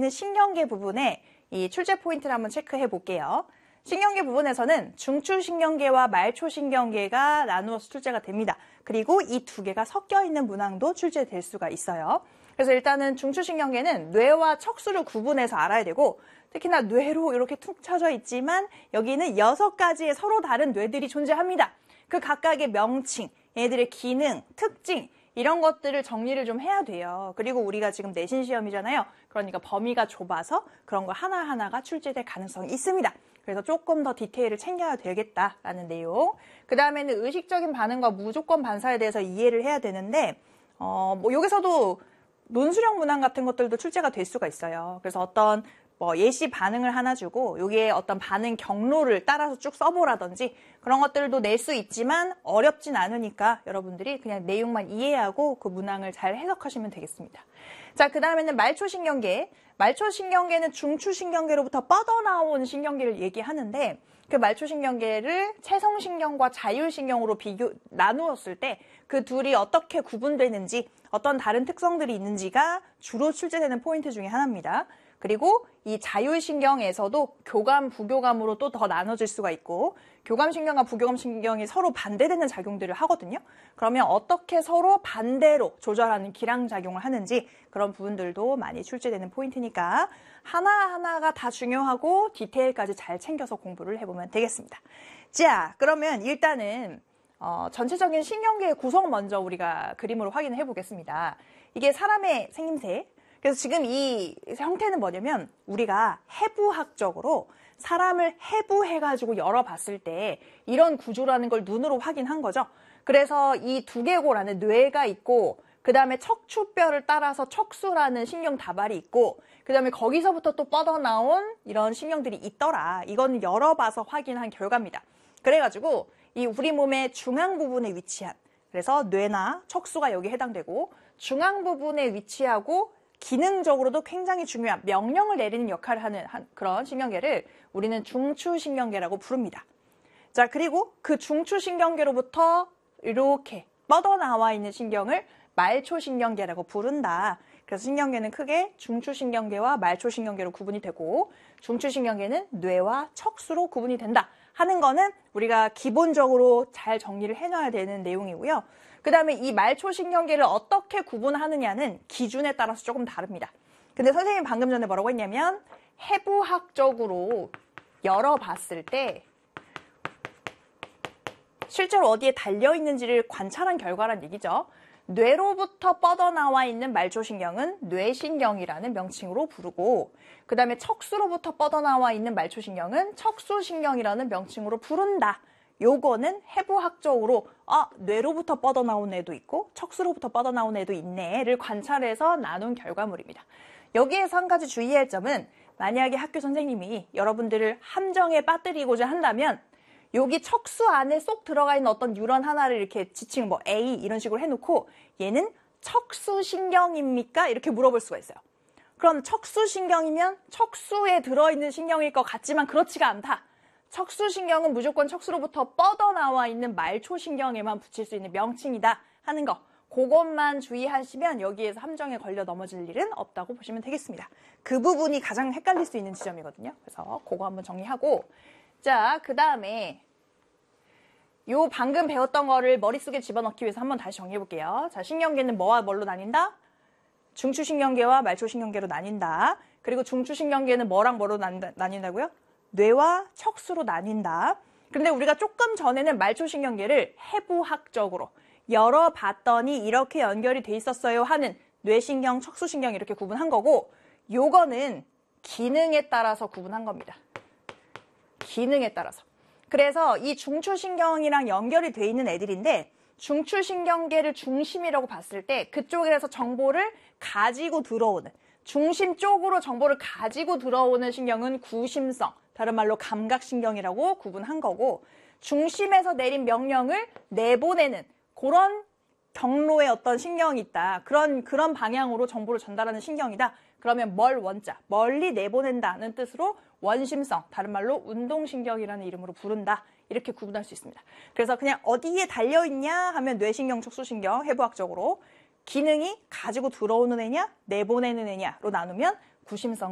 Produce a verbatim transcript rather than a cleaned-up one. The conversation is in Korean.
있는 신경계 부분에 이 출제 포인트를 한번 체크해 볼게요. 신경계 부분에서는 중추신경계와 말초신경계가 나누어서 출제가 됩니다. 그리고 이 두 개가 섞여 있는 문항도 출제될 수가 있어요. 그래서 일단은 중추신경계는 뇌와 척수를 구분해서 알아야 되고, 특히나 뇌로 이렇게 툭 쳐져 있지만 여기는 여섯 가지의 서로 다른 뇌들이 존재합니다. 그 각각의 명칭, 얘들의 기능, 특징, 이런 것들을 정리를 좀 해야 돼요. 그리고 우리가 지금 내신 시험이잖아요. 그러니까 범위가 좁아서 그런 거 하나하나가 출제될 가능성이 있습니다. 그래서 조금 더 디테일을 챙겨야 되겠다라는 내용. 그 다음에는 의식적인 반응과 무조건 반사에 대해서 이해를 해야 되는데, 어, 뭐 여기서도 논술형 문항 같은 것들도 출제가 될 수가 있어요. 그래서 어떤 뭐 예시 반응을 하나 주고 여기에 어떤 반응 경로를 따라서 쭉 써보라든지 그런 것들도 낼 수 있지만 어렵진 않으니까 여러분들이 그냥 내용만 이해하고 그 문항을 잘 해석하시면 되겠습니다. 자, 그 다음에는 말초신경계. 말초신경계는 중추신경계로부터 뻗어나온 신경계를 얘기하는데, 그 말초신경계를 체성신경과 자율신경으로 비교, 나누었을 때 그 둘이 어떻게 구분되는지, 어떤 다른 특성들이 있는지가 주로 출제되는 포인트 중에 하나입니다. 그리고 이 자율신경에서도 교감, 부교감으로 또 더 나눠질 수가 있고, 교감신경과 부교감신경이 서로 반대되는 작용들을 하거든요. 그러면 어떻게 서로 반대로 조절하는 기량작용을 하는지 그런 부분들도 많이 출제되는 포인트니까 하나하나가 다 중요하고 디테일까지 잘 챙겨서 공부를 해보면 되겠습니다. 자, 그러면 일단은 어, 전체적인 신경계의 구성 먼저 우리가 그림으로 확인해 보겠습니다. 이게 사람의 생김새. 그래서 지금 이 형태는 뭐냐면 우리가 해부학적으로 사람을 해부해가지고 열어봤을 때 이런 구조라는 걸 눈으로 확인한 거죠. 그래서 이 두개골 안에 뇌가 있고, 그 다음에 척추뼈를 따라서 척수라는 신경 다발이 있고, 그 다음에 거기서부터 또 뻗어나온 이런 신경들이 있더라. 이건 열어봐서 확인한 결과입니다. 그래가지고 이 우리 몸의 중앙 부분에 위치한, 그래서 뇌나 척수가 여기 해당되고 중앙 부분에 위치하고 기능적으로도 굉장히 중요한 명령을 내리는 역할을 하는 그런 신경계를 우리는 중추신경계라고 부릅니다. 자, 그리고 그 중추신경계로부터 이렇게 뻗어나와 있는 신경을 말초신경계라고 부른다. 그래서 신경계는 크게 중추신경계와 말초신경계로 구분이 되고, 중추신경계는 뇌와 척수로 구분이 된다 하는 거는 우리가 기본적으로 잘 정리를 해놔야 되는 내용이고요. 그 다음에 이 말초신경계를 어떻게 구분하느냐는 기준에 따라서 조금 다릅니다. 근데 선생님이 방금 전에 뭐라고 했냐면 해부학적으로 열어봤을 때 실제로 어디에 달려있는지를 관찰한 결과란 얘기죠. 뇌로부터 뻗어나와 있는 말초신경은 뇌신경이라는 명칭으로 부르고, 그 다음에 척수로부터 뻗어나와 있는 말초신경은 척수신경이라는 명칭으로 부른다. 요거는 해부학적으로 아, 뇌로부터 뻗어나온 애도 있고 척수로부터 뻗어나온 애도 있네를 관찰해서 나눈 결과물입니다. 여기에서 한 가지 주의할 점은, 만약에 학교 선생님이 여러분들을 함정에 빠뜨리고자 한다면 여기 척수 안에 쏙 들어가 있는 어떤 뉴런 하나를 이렇게 지칭 뭐 A 이런 식으로 해놓고 얘는 척수신경입니까? 이렇게 물어볼 수가 있어요. 그럼 척수신경이면 척수에 들어있는 신경일 것 같지만 그렇지가 않다. 척수신경은 무조건 척수로부터 뻗어나와 있는 말초신경에만 붙일 수 있는 명칭이다 하는 거, 그것만 주의하시면 여기에서 함정에 걸려 넘어질 일은 없다고 보시면 되겠습니다. 그 부분이 가장 헷갈릴 수 있는 지점이거든요. 그래서 그거 한번 정리하고, 자, 그 다음에 요 방금 배웠던 거를 머릿속에 집어넣기 위해서 한번 다시 정리해 볼게요. 자, 신경계는 뭐와 뭘로 나뉜다? 중추신경계와 말초신경계로 나뉜다. 그리고 중추신경계는 뭐랑 뭐로 나뉜다, 나뉜다고요? 뇌와 척수로 나뉜다. 근데 우리가 조금 전에는 말초신경계를 해부학적으로 열어봤더니 이렇게 연결이 돼 있었어요 하는 뇌신경, 척수신경 이렇게 구분한 거고, 요거는 기능에 따라서 구분한 겁니다. 기능에 따라서. 그래서 이 중추신경이랑 연결이 돼 있는 애들인데, 중추신경계를 중심이라고 봤을 때 그쪽에서 정보를 가지고 들어오는, 중심 쪽으로 정보를 가지고 들어오는 신경은 구심성, 다른 말로 감각신경이라고 구분한 거고, 중심에서 내린 명령을 내보내는 그런 경로의 어떤 신경이 있다. 그런, 그런 방향으로 정보를 전달하는 신경이다. 그러면 뭘 원자, 멀리 내보낸다는 뜻으로 원심성, 다른 말로 운동신경이라는 이름으로 부른다. 이렇게 구분할 수 있습니다. 그래서 그냥 어디에 달려있냐 하면 뇌신경, 척수신경, 해부학적으로 기능이 가지고 들어오는 애냐, 내보내는 애냐로 나누면 구심성,